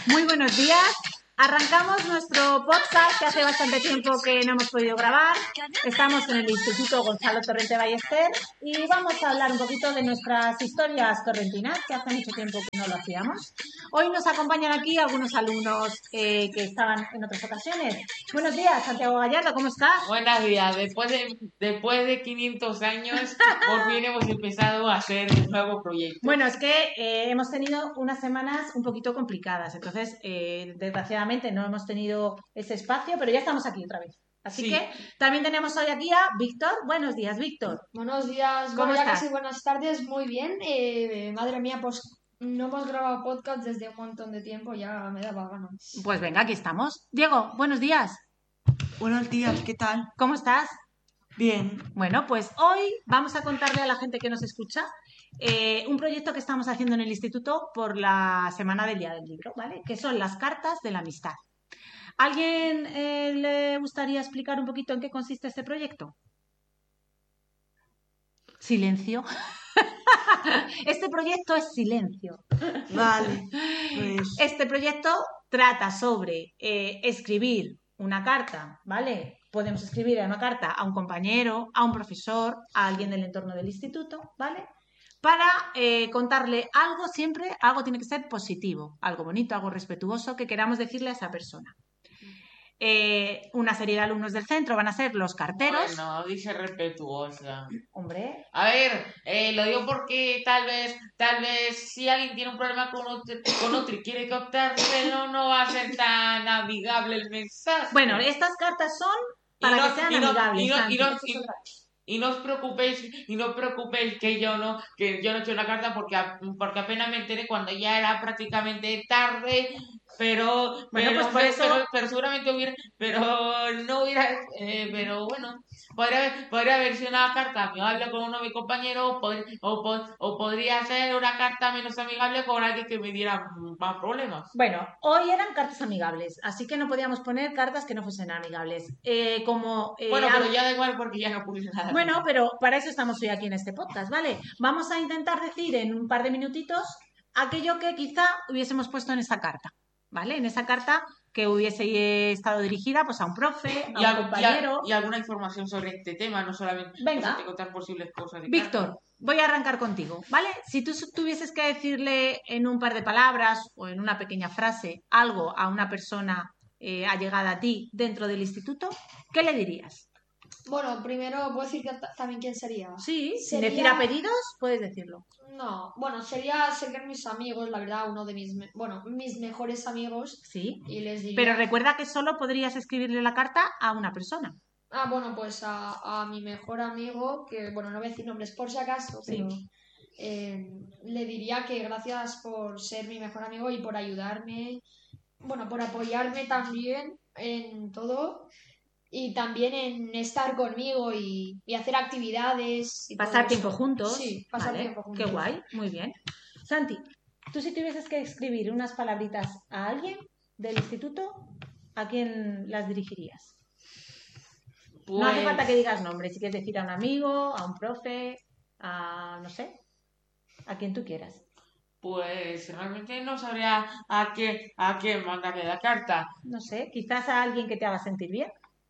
Muy buenos días. Arrancamos nuestro podcast que hace bastante tiempo que no hemos podido grabar. Estamos en el Instituto Gonzalo Torrente Ballester y vamos a hablar un poquito de nuestras historias torrentinas, que hace mucho tiempo que no lo hacíamos. Hoy nos acompañan aquí algunos alumnos que estaban en otras ocasiones. Buenos días, Santiago Gallardo, ¿cómo estás? Buenos días. Después de 500 años, por fin hemos empezado a hacer un nuevo proyecto. Bueno, es que hemos tenido unas semanas un poquito complicadas, entonces desgraciadamente no hemos tenido ese espacio, pero ya estamos aquí otra vez. Así que también tenemos hoy aquí a Víctor. Buenos días, Víctor. Buenos días, ¿Cómo ya estás? casi buenas tardes, muy bien. Madre mía, pues no hemos grabado podcast desde un montón de tiempo, ya me daba ganas. Pues venga, aquí estamos. Diego, buenos días. Buenos días, ¿qué tal? ¿Cómo estás? Bien. Bueno, pues hoy vamos a contarle a la gente que nos escucha un proyecto que estamos haciendo en el instituto por la Semana del Día del Libro, ¿vale? Que son las cartas de la amistad. ¿Alguien le gustaría explicar un poquito en qué consiste este proyecto? Silencio. Este proyecto es silencio. Vale, pues Este proyecto trata sobre escribir una carta, ¿vale? Podemos escribir una carta a un compañero, a un profesor, a alguien del entorno del instituto, ¿vale? Para contarle algo siempre, algo tiene que ser positivo, algo bonito, algo respetuoso que queramos decirle a esa persona. Una serie de alumnos del centro van a ser los carteros. Bueno, dice respetuosa. Hombre, A ver, lo digo porque tal vez si alguien tiene un problema con otro y quiere contártelo, no va a ser tan amigable el mensaje. bueno, estas cartas son para que sean amigables. Y no os preocupéis que yo no he hecho una carta porque apenas me enteré cuando ya era prácticamente tarde, pero seguramente hubiera, pero no hubiera, pero bueno, podría haber sido una carta amigable con uno de mis compañeros o podría ser una carta menos amigable con alguien que me diera más problemas. Bueno, hoy eran cartas amigables, así que no podíamos poner cartas que no fuesen amigables. Bueno, pero ya da igual porque ya no puse nada. Bueno, pero para eso estamos hoy aquí en este podcast, ¿vale? Vamos a intentar decir en un par de minutitos aquello que quizá hubiésemos puesto en esa carta, ¿vale? En esa carta que hubiese estado dirigida pues a un profe, a un compañero. Y alguna información sobre este tema, no solamente contar posibles cosas de Víctor, carta. voy a arrancar contigo, ¿vale? Si tú tuvieses que decirle en un par de palabras o en una pequeña frase algo a una persona allegada a ti dentro del instituto, ¿qué le dirías? Bueno, primero puedo decir también quién sería. Sí, sin decir apellidos, puedes decirlo. No, bueno, serían mis amigos, la verdad, uno de mis mejores amigos. Sí, y les diría... pero recuerda que solo podrías escribirle la carta a una persona. Ah, bueno, pues a mi mejor amigo, que bueno, no voy a decir nombres por si acaso, pero le diría que gracias por ser mi mejor amigo y por ayudarme, bueno, por apoyarme también en todo y también en estar conmigo y hacer actividades. Y pasar tiempo juntos. Sí, pasar tiempo juntos. Qué guay, muy bien. Santi, tú si tuvieses que escribir unas palabritas a alguien del instituto, ¿a quién las dirigirías? Pues... No hace falta que digas nombres, si quieres decir a un amigo, a un profe, a no sé, a quien tú quieras. Pues realmente no sabría a qué mandarle la carta. No sé, quizás a alguien que te haga sentir bien.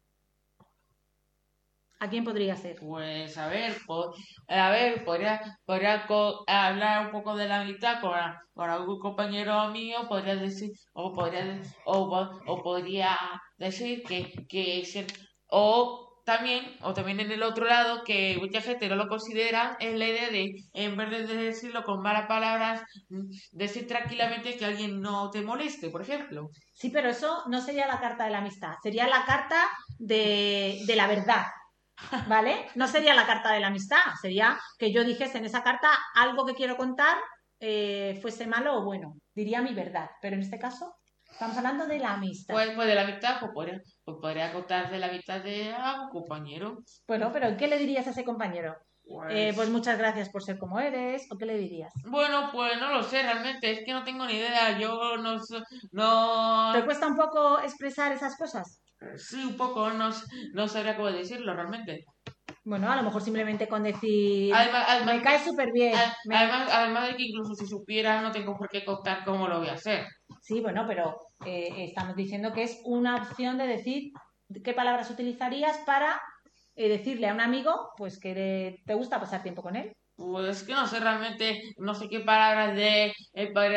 ¿A quién podría ser? Pues a ver, podría hablar un poco de la amistad con algún compañero mío, podría decir, o podría decir también en el otro lado, que mucha gente no lo considera, es la idea de, en vez de decirlo con malas palabras, decir tranquilamente que alguien no te moleste, por ejemplo. Sí, pero eso no sería la carta de la amistad, sería la carta de la verdad, ¿vale? No sería la carta de la amistad, sería que yo dijese en esa carta algo que quiero contar, fuese malo o bueno, diría mi verdad, pero en este caso... Estamos hablando de la amistad. Pues de la amistad, podría contar de la amistad de un compañero. Bueno, pero ¿qué le dirías a ese compañero? Pues muchas gracias por ser como eres, ¿o qué le dirías? Bueno, pues no lo sé, realmente, es que no tengo ni idea, yo no... ¿Te cuesta un poco expresar esas cosas? Sí, un poco, no sabría cómo decirlo realmente. Bueno, a lo mejor simplemente con decir, Además, me cae súper bien. además de que incluso si supiera, no tengo por qué contar cómo lo voy a hacer. Sí, bueno, pero estamos diciendo que es una opción de decir qué palabras utilizarías para decirle a un amigo pues que te gusta pasar tiempo con él. Pues que no sé realmente, no sé qué palabras de